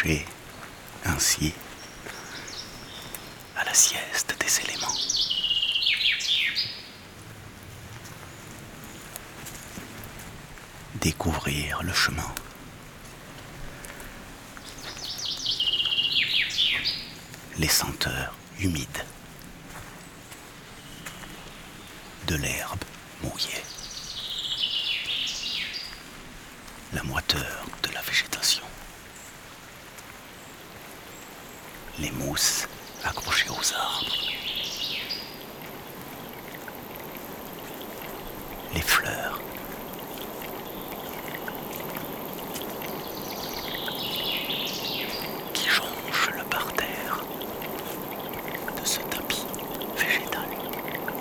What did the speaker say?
coucher ainsi à la sieste des éléments. Découvrir le chemin. Les senteurs humides de l'herbe mouillée. La moiteur de la végétation. Les mousses accrochées aux arbres. Les fleurs